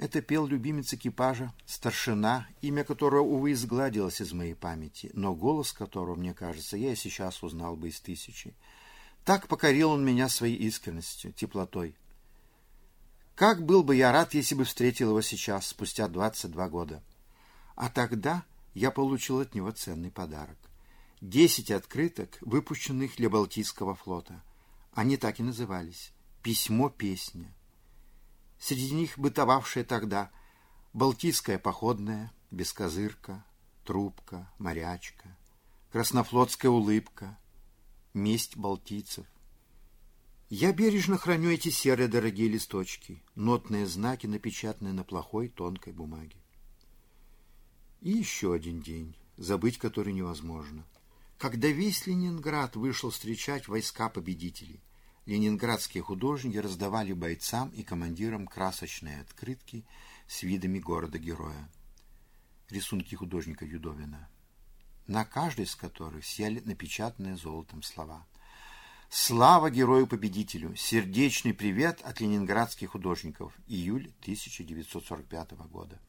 Это пел любимец экипажа, старшина, имя которого, увы, изгладилось из моей памяти, но голос которого, мне кажется, я и сейчас узнал бы из тысячи. Так покорил он меня своей искренностью, теплотой. Как был бы я рад, если бы встретил его сейчас, спустя 22 года. А тогда я получил от него ценный подарок. 10 открыток, выпущенных для Балтийского флота. Они так и назывались «Письмо-песня». Среди них бытовавшая тогда Балтийская походная, Бескозырка, Трубка, Морячка, Краснофлотская улыбка, Месть балтийцев. Я бережно храню эти серые дорогие листочки, нотные знаки, напечатанные на плохой тонкой бумаге. И еще один день, забыть который невозможно. Когда весь Ленинград вышел встречать войска победителей, ленинградские художники раздавали бойцам и командирам красочные открытки с видами города-героя. Рисунки художника Юдовина, на каждой из которых сияли напечатанные золотом слова. «Слава герою-победителю! Сердечный привет от ленинградских художников. Июль 1945 года».